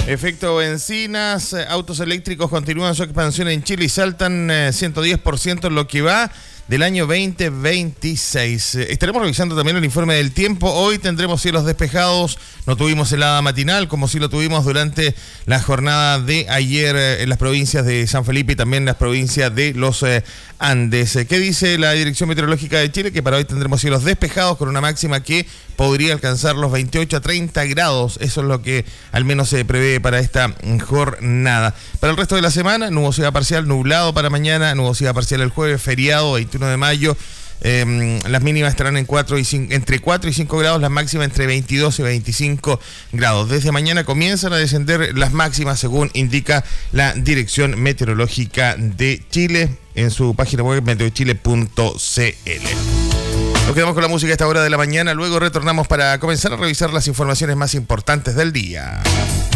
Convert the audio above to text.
Efecto bencinas, autos eléctricos continúan su expansión en Chile y saltan 110% en lo que va del año 2026. Estaremos revisando también el informe del tiempo. Hoy tendremos cielos despejados, no tuvimos helada matinal como sí lo tuvimos durante la jornada de ayer en las provincias de San Felipe y también en las provincias de los Andes. ¿Qué dice la Dirección Meteorológica de Chile? Que para hoy tendremos cielos despejados con una máxima que podría alcanzar los 28 a 30 grados. Eso es lo que al menos se prevé para esta jornada. Para el resto de la semana, nubosidad parcial, nublado para mañana, nubosidad parcial el jueves, feriado, 21 de mayo. Las mínimas estarán entre 4 y 5 grados, las máximas entre 22 y 25 grados. Desde mañana comienzan a descender las máximas según indica la Dirección Meteorológica de Chile en su página web meteochile.cl. Nos quedamos con la música a esta hora de la mañana, luego retornamos para comenzar a revisar las informaciones más importantes del día.